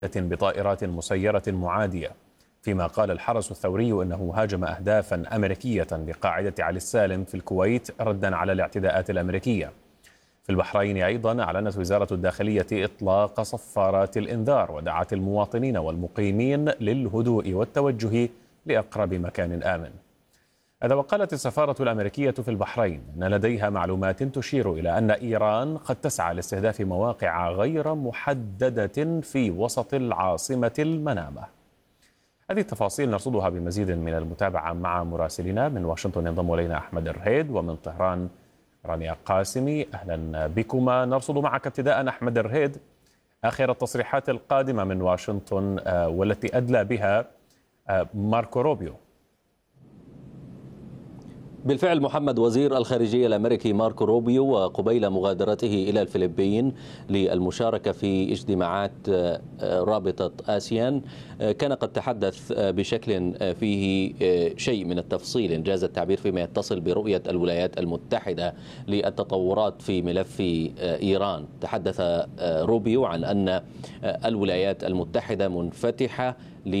بطائرات مسيرة معادية، فيما قال الحرس الثوري أنه هاجم أهدافا أمريكية بقاعدة علي السالم في الكويت ردا على الاعتداءات الأمريكية. في البحرين أيضا أعلنت وزارة الداخلية إطلاق صفارات الإنذار، ودعت المواطنين والمقيمين للهدوء والتوجه لأقرب مكان آمن. هذا وقالت السفارة الأمريكية في البحرين أن لديها معلومات تشير إلى أن إيران قد تسعى لاستهداف مواقع غير محددة في وسط العاصمة المنامة. هذه التفاصيل نرصدها بمزيد من المتابعة مع مراسلنا من واشنطن. ينضم إلينا أحمد الرهيد، ومن طهران رانيا قاسمي. أهلا بكما. نرصد معك ابتداء أحمد الرهيد آخر التصريحات القادمة من واشنطن والتي أدلى بها ماركو روبيو. بالفعل محمد، وزير الخارجية الأمريكي ماركو روبيو وقبيل مغادرته إلى الفلبين للمشاركة في اجتماعات رابطة آسيان كان قد تحدث بشكل فيه شيء من التفصيل إن جاز التعبير فيما يتصل برؤية الولايات المتحدة للتطورات في ملف إيران. تحدث روبيو عن أن الولايات المتحدة منفتحة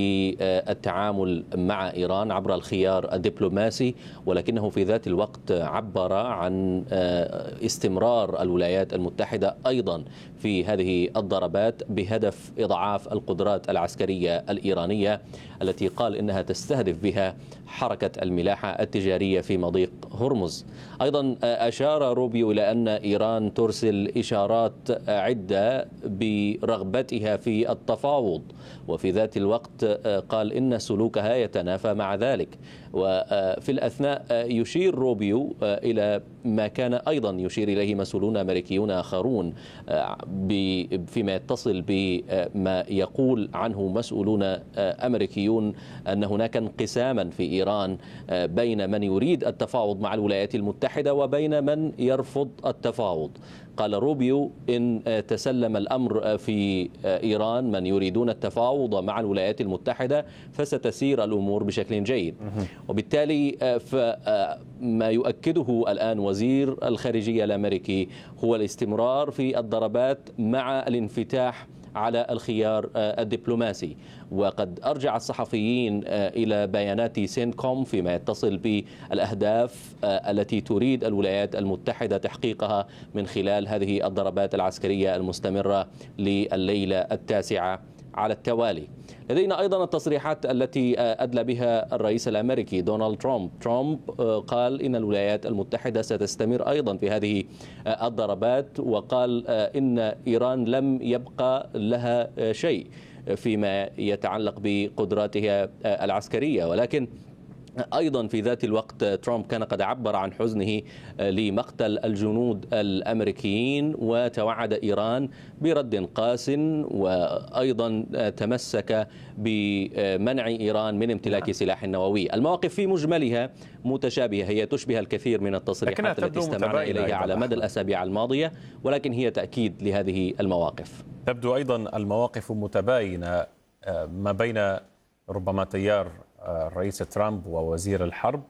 للتعامل مع إيران عبر الخيار الدبلوماسي، ولكنه في ذات الوقت عبر عن استمرار الولايات المتحدة أيضا في هذه الضربات بهدف إضعاف القدرات العسكرية الإيرانية التي قال إنها تستهدف بها حركة الملاحة التجارية في مضيق هرمز. أيضا أشار روبيو إلى أن إيران ترسل إشارات عدة برغبتها في التفاوض، وفي ذات الوقت قال إن سلوكها يتنافى مع ذلك. وفي الأثناء يشير روبيو إلى ما كان أيضا يشير إليه مسؤولون أمريكيون آخرون فيما يتصل بما يقول عنه مسؤولون أمريكيون أن هناك انقساما في إيران بين من يريد التفاوض مع الولايات المتحدة وبين من يرفض التفاوض. قال روبيو إن تسلم الأمر في إيران من يريدون التفاوض مع الولايات المتحدة فستسير الأمور بشكل جيد. وبالتالي ما يؤكده الآن وزير الخارجية الأمريكي هو الاستمرار في الضربات مع الانفتاح على الخيار الدبلوماسي. وقد أرجع الصحفيين إلى بيانات سينكوم فيما يتصل بالأهداف التي تريد الولايات المتحدة تحقيقها من خلال هذه الضربات العسكرية المستمرة لليلة التاسعة على التوالي. لدينا أيضا التصريحات التي أدلى بها الرئيس الأمريكي دونالد ترامب قال إن الولايات المتحدة ستستمر أيضا في هذه الضربات، وقال إن إيران لم يبقى لها شيء فيما يتعلق بقدراتها العسكرية. ولكن أيضا في ذات الوقت ترامب كان قد عبر عن حزنه لمقتل الجنود الأمريكيين وتوعد إيران برد قاس، وأيضا تمسك بمنع إيران من امتلاك سلاح نووي. المواقف في مجملها متشابهة، هي تشبه الكثير من التصريحات التي استمعنا إليها على مدى الأسابيع الماضية، ولكن هي تأكيد لهذه المواقف. تبدو أيضا المواقف متباينة ما بين ربما تيار الرئيس ترامب ووزير الحرب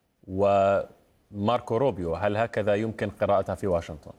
وماركو روبيو. هل هكذا يمكن قراءتها في واشنطن؟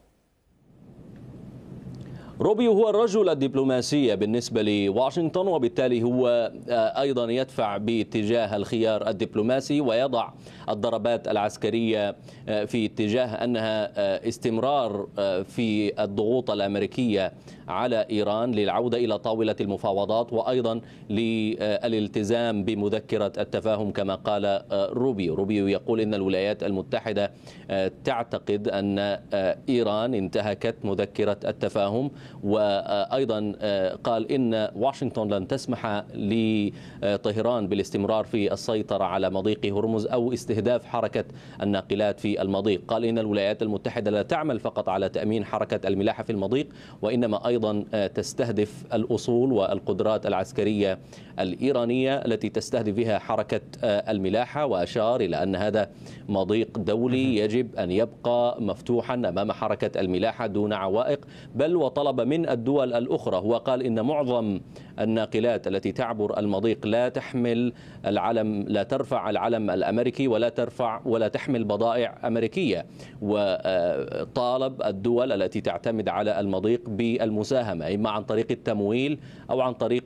روبيو هو الرجل الدبلوماسية بالنسبة لواشنطن، وبالتالي هو أيضا يدفع باتجاه الخيار الدبلوماسي ويضع الضربات العسكرية في اتجاه أنها استمرار في الضغوط الأمريكية على إيران للعودة إلى طاولة المفاوضات، وأيضا للالتزام بمذكرة التفاهم كما قال روبيو يقول إن الولايات المتحدة تعتقد أن إيران انتهكت مذكرة التفاهم، وأيضا قال إن واشنطن لن تسمح لطهران بالاستمرار في السيطرة على مضيق هرمز أو استهداف حركة الناقلات في المضيق. قال إن الولايات المتحدة لا تعمل فقط على تأمين حركة الملاحة في المضيق، وإنما أيضا تستهدف الأصول والقدرات العسكرية الإيرانية التي تستهدف بها حركة الملاحة. وأشار إلى أن هذا مضيق دولي يجب أن يبقى مفتوحا أمام حركة الملاحة دون عوائق، بل وطلب من الدول الأخرى. هو قال إن معظم الناقلات التي تعبر المضيق لا تحمل العلم، لا ترفع العلم الأمريكي ولا تحمل بضائع أمريكية، وطالب الدول التي تعتمد على المضيق بالمساهمة إما عن طريق التمويل أو عن طريق